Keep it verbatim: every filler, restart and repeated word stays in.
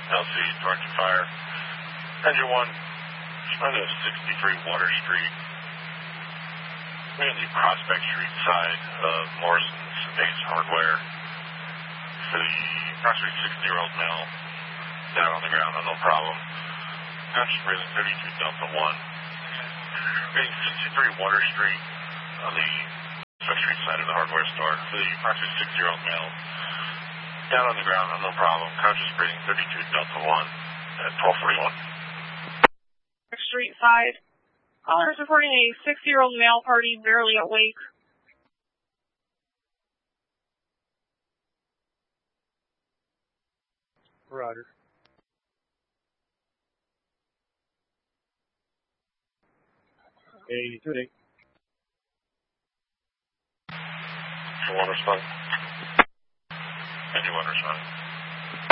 L C, Torrington Fire. Engine one, on the sixty-three Water Street. We're on the Prospect Street side of Morrison's Ace Hardware. For the approximately sixty-year-old male, down on the ground, no problem. Conscious breathing, thirty-two Delta one. Getting sixty-three Water Street on the Prospect Street side of the hardware store. For the approximately sixty-year-old male, down on the ground, no problem. Conscious breathing, thirty-two Delta one at twelve forty-one. Street side. Callers reporting a six-year-old male party barely awake. Roger. eighty-two eight. Engine one respond. Engine one respond.